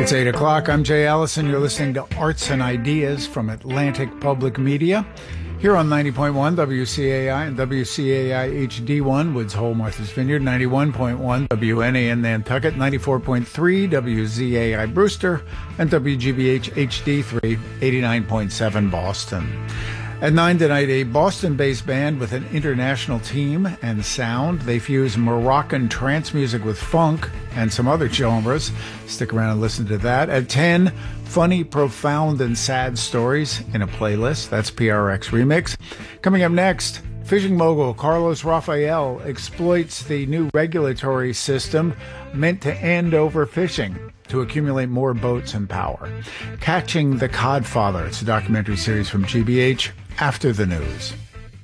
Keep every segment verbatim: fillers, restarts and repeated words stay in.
It's eight o'clock. I'm Jay Allison. You're listening to Arts and Ideas from Atlantic Public Media. Here on ninety point one W C A I and W C A I H D one, Woods Hole, Martha's Vineyard, ninety-one point one W N A N Nantucket, ninety-four point three W Z A I Brewster, and W G B H H D three, eighty-nine point seven Boston. At nine tonight, a Boston-based band with an international team and sound. They fuse Moroccan trance music with funk and some other genres. Stick around and listen to that. At ten, funny, profound, and sad stories in a playlist. That's P R X Remix. Coming up next, fishing mogul Carlos Rafael exploits the new regulatory system meant to end overfishing to accumulate more boats and power. Catching the Codfather. It's a documentary series from G B H after the news.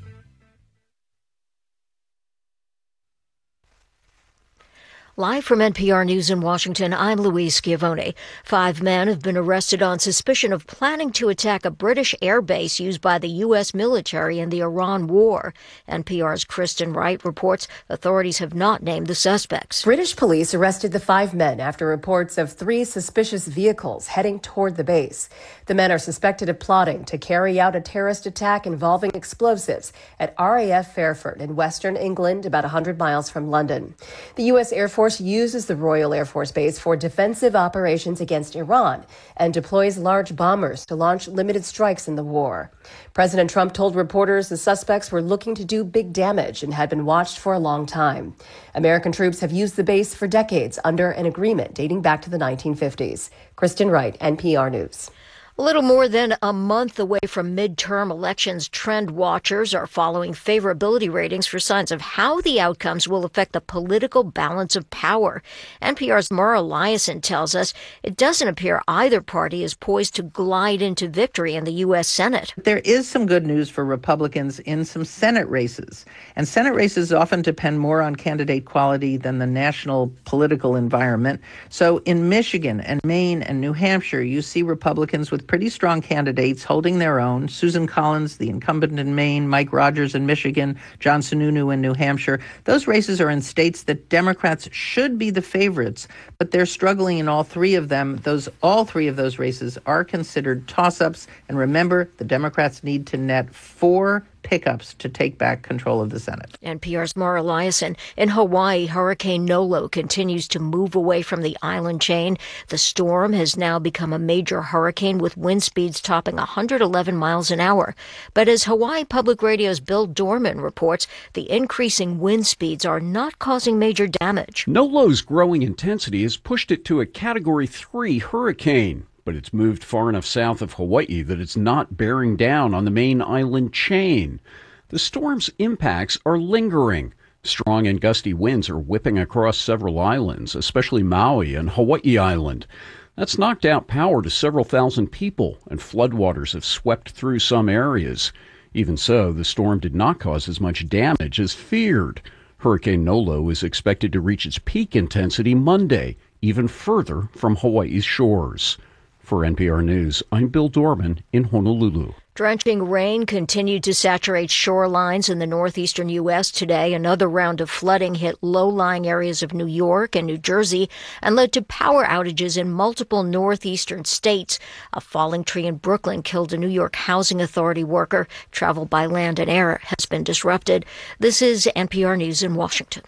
Live from N P R News in Washington, I'm Louise Schiavone. Five men have been arrested on suspicion of planning to attack a British air base used by the U S military in the Iran war. N P R's Kristen Wright reports authorities have not named the suspects. British police arrested the five men after reports of three suspicious vehicles heading toward the base. The men are suspected of plotting to carry out a terrorist attack involving explosives at R A F Fairford in western England, about one hundred miles from London. The U S Air Force uses the Royal Air Force Base for defensive operations against Iran and deploys large bombers to launch limited strikes in the war. President Trump told reporters the suspects were looking to do big damage and had been watched for a long time. American troops have used the base for decades under an agreement dating back to the nineteen fifties. Kristen Wright, N P R News. A little more than a month away from midterm elections, trend watchers are following favorability ratings for signs of how the outcomes will affect the political balance of power. N P R's Mara Liasson tells us it doesn't appear either party is poised to glide into victory in the U S Senate. There is some good news for Republicans in some Senate races. And Senate races often depend more on candidate quality than the national political environment. So in Michigan and Maine and New Hampshire, you see Republicans with pretty strong candidates holding their own. Susan Collins, the incumbent in Maine, Mike Rogers in Michigan, John Sununu in New Hampshire. Those races are in states that Democrats should be the favorites, but they're struggling in all three of them. Those all three of those races are considered toss-ups. And remember, the Democrats need to net four pickups to take back control of the Senate. N P R's Mara Liasson. In Hawaii, Hurricane Nolo continues to move away from the island chain. The storm has now become a major hurricane with wind speeds topping one hundred eleven miles an hour. But as Hawaii Public Radio's Bill Dorman reports, the increasing wind speeds are not causing major damage. Nolo's growing intensity has pushed it to a Category three hurricane, but it's moved far enough south of Hawaii that it's not bearing down on the main island chain. The storm's impacts are lingering. Strong and gusty winds are whipping across several islands, especially Maui and Hawaii Island. That's knocked out power to several thousand people, and floodwaters have swept through some areas. Even so, the storm did not cause as much damage as feared. Hurricane Nolo is expected to reach its peak intensity Monday, even further from Hawaii's shores. For N P R News, I'm Bill Dorman in Honolulu. Drenching rain continued to saturate shorelines in the northeastern U S today. Another round of flooding hit low-lying areas of New York and New Jersey and led to power outages in multiple northeastern states. A falling tree in Brooklyn killed a New York Housing Authority worker. Travel by land and air has been disrupted. This is N P R News in Washington.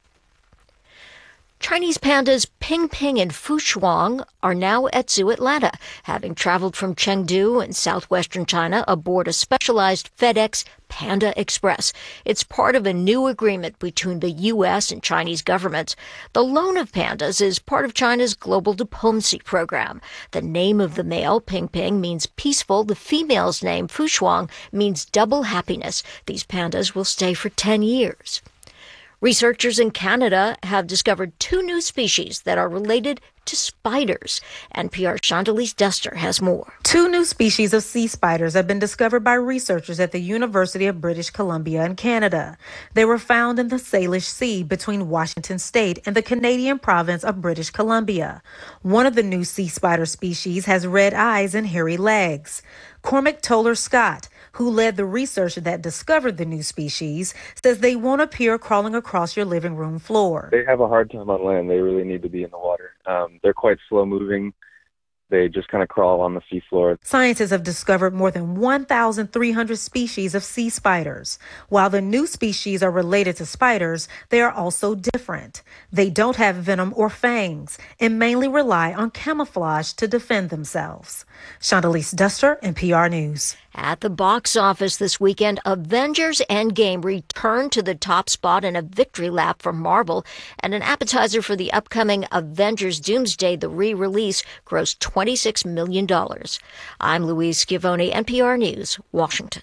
Chinese pandas Ping Ping and Fushuang are now at Zoo Atlanta, having traveled from Chengdu in southwestern China aboard a specialized FedEx Panda Express. It's part of a new agreement between the U S and Chinese governments. The loan of pandas is part of China's global diplomacy program. The name of the male, Ping Ping, means peaceful. The female's name, Fushuang, means double happiness. These pandas will stay for ten years. Researchers in Canada have discovered two new species that are related to spiders. N P R's Chandalise Duster has more. Two new species of sea spiders have been discovered by researchers at the University of British Columbia in Canada. They were found in the Salish Sea between Washington State and the Canadian province of British Columbia. One of the new sea spider species has red eyes and hairy legs. Cormac Toller Scott, who led the research that discovered the new species, says they won't appear crawling across your living room floor. They have a hard time on land. They really need to be in the water. Um, they're quite slow moving. They just kind of crawl on the seafloor. Scientists have discovered more than one thousand three hundred species of sea spiders. While the new species are related to spiders, they are also different. They don't have venom or fangs and mainly rely on camouflage to defend themselves. Shondalise Duster, N P R News. At the box office this weekend, Avengers Endgame returned to the top spot in a victory lap for Marvel, and an appetizer for the upcoming Avengers Doomsday, the re-release, grossed twenty-six million dollars. I'm Louise Schiavone, N P R News, Washington.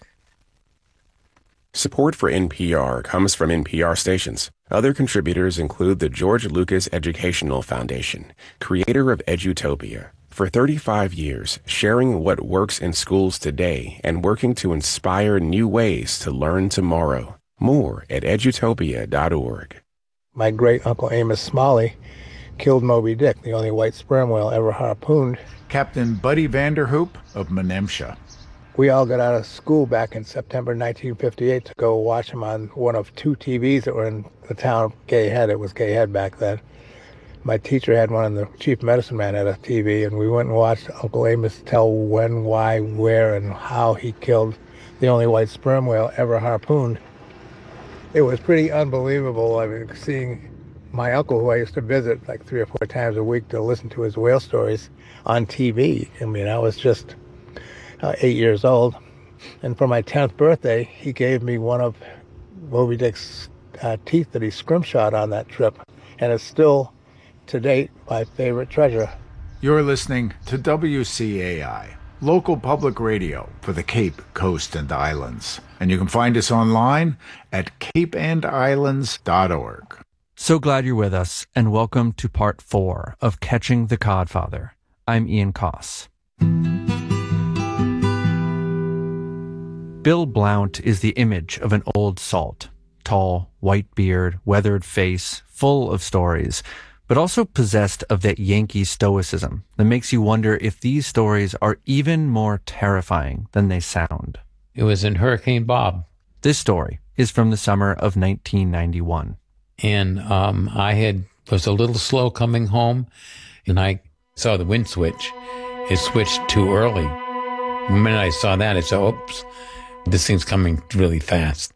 Support for N P R comes from N P R stations. Other contributors include the George Lucas Educational Foundation, creator of Edutopia. For thirty-five years, sharing what works in schools today and working to inspire new ways to learn tomorrow. More at edutopia dot org. My great-uncle Amos Smalley killed Moby Dick, the only white sperm whale ever harpooned. Captain Buddy Vanderhoop of Menemsha. We all got out of school back in September nineteen fifty-eight to go watch him on one of two T Vs that were in the town of Gay Head. It was Gay Head back then. My teacher had one, and the chief medicine man had a T V, and we went and watched Uncle Amos tell when, why, where, and how he killed the only white sperm whale ever harpooned. It was pretty unbelievable. I mean, seeing my uncle, who I used to visit like three or four times a week to listen to his whale stories on T V. I mean, I was just uh, eight years old. And for my tenth birthday, he gave me one of Moby Dick's uh, teeth that he scrimshot on that trip. And it's still, to date, my favorite treasure. You're listening to W C A I, local public radio for the Cape, Coast, and Islands. And you can find us online at cape and islands dot org. So glad you're with us, and welcome to part four of Catching the Codfather. I'm Ian Koss. Bill Blount is the image of an old salt. Tall, white beard, weathered face, full of stories, but also possessed of that Yankee stoicism that makes you wonder if these stories are even more terrifying than they sound. It was in Hurricane Bob. This story is from the summer of nineteen ninety-one. And um, I had was a little slow coming home, and I saw the wind switch. It switched too early. The minute I saw that, I said, oops, this thing's coming really fast.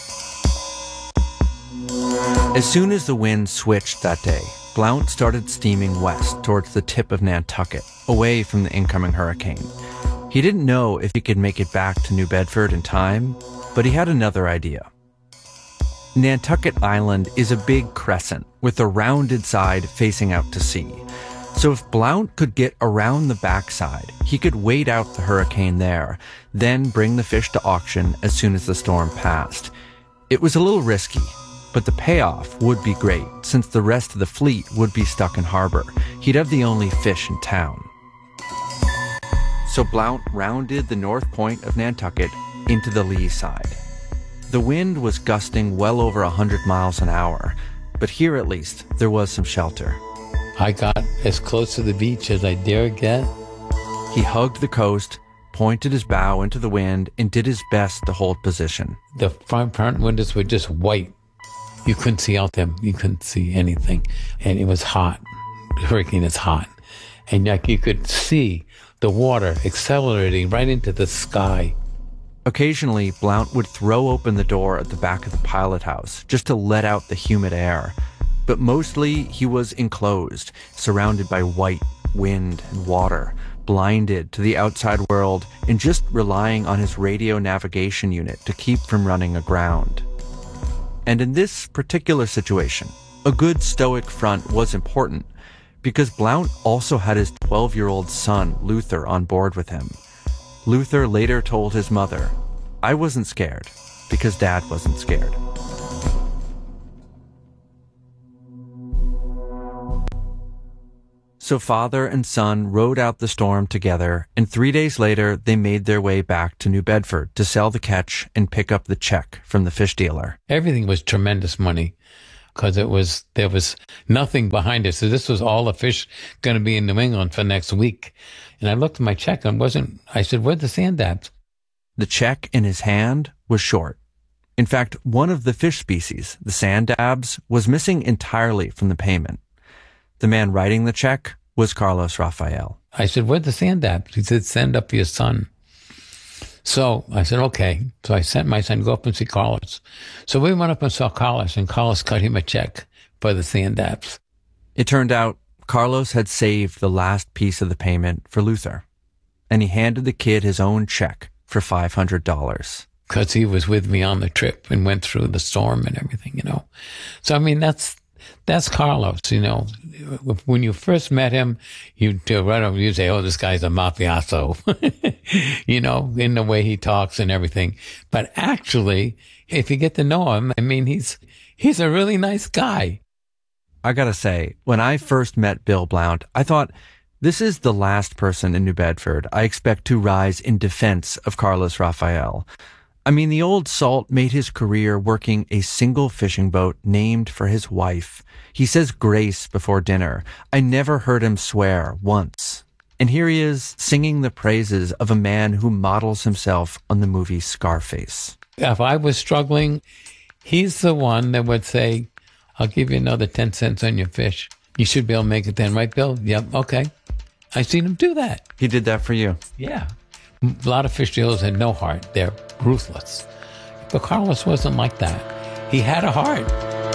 As soon as the wind switched that day, Blount started steaming west towards the tip of Nantucket, away from the incoming hurricane. He didn't know if he could make it back to New Bedford in time, but he had another idea. Nantucket Island is a big crescent with a rounded side facing out to sea. So if Blount could get around the backside, he could wait out the hurricane there, then bring the fish to auction as soon as the storm passed. It was a little risky, but the payoff would be great, since the rest of the fleet would be stuck in harbor. He'd have the only fish in town. So Blount rounded the north point of Nantucket into the lee side. The wind was gusting well over a hundred miles an hour, but here at least there was some shelter. I got as close to the beach as I dare get. He hugged the coast, pointed his bow into the wind, and did his best to hold position. The front, front windows were just white. You couldn't see out them. You couldn't see anything. And it was hot. The hurricane is hot. And like you could see the water accelerating right into the sky. Occasionally, Blount would throw open the door at the back of the pilot house just to let out the humid air. But mostly he was enclosed, surrounded by white, wind, and water, blinded to the outside world and just relying on his radio navigation unit to keep from running aground. And in this particular situation, a good stoic front was important because Blount also had his twelve-year-old son, Luther, on board with him. Luther later told his mother, "I wasn't scared because Dad wasn't scared." So father and son rode out the storm together, and three days later they made their way back to New Bedford to sell the catch and pick up the check from the fish dealer. Everything was tremendous money because it was there was nothing behind it. So this was all the fish going to be in New England for next week. And I looked at my check and wasn't. I said, "Where'd the sand dabs?" The check in his hand was short. In fact, one of the fish species, the sand dabs, was missing entirely from the payment. The man writing the check was Carlos Rafael. I said, where's the sand at? He said, send up your son. So I said, okay. So I sent my son to go up and see Carlos. So we went up and saw Carlos, and Carlos cut him a check for the sand apps. It turned out Carlos had saved the last piece of the payment for Luther, and he handed the kid his own check for five hundred dollars. Because he was with me on the trip and went through the storm and everything, you know. So, I mean, that's that's Carlos, you know. When you first met him, you right over, you say, oh, this guy's a mafioso, you know, in the way he talks and everything. But actually, if you get to know him, I mean, he's he's a really nice guy. I gotta say, when I first met Bill Blount, I thought, this is the last person in New Bedford I expect to rise in defense of Carlos Rafael. I mean, the old salt made his career working a single fishing boat named for his wife. He says grace before dinner. I never heard him swear once. And here he is singing the praises of a man who models himself on the movie Scarface. If I was struggling, he's the one that would say, I'll give you another ten cents on your fish. You should be able to make it then, right, Bill? Yep, okay. I've seen him do that. He did that for you? Yeah. A lot of fish dealers had no heart. They're ruthless. But Carlos wasn't like that. He had a heart.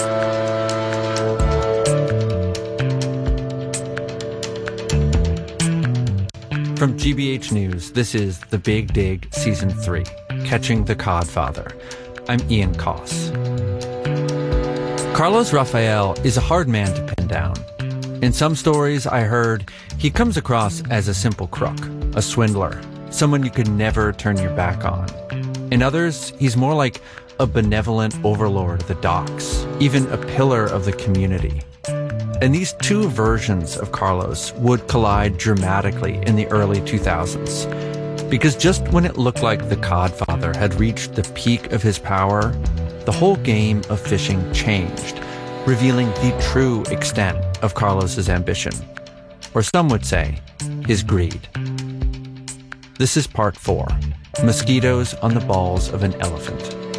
From G B H News, this is The Big Dig Season three, Catching the Codfather. I'm Ian Koss. Carlos Rafael is a hard man to pin down. In some stories I heard, he comes across as a simple crook, a swindler, someone you could never turn your back on. In others, he's more like a benevolent overlord of the docks, even a pillar of the community. And these two versions of Carlos would collide dramatically in the early two thousands. Because just when it looked like the Codfather had reached the peak of his power, the whole game of fishing changed, revealing the true extent of Carlos's ambition. Or some would say, his greed. This is part four, Mosquitoes on the Balls of an Elephant.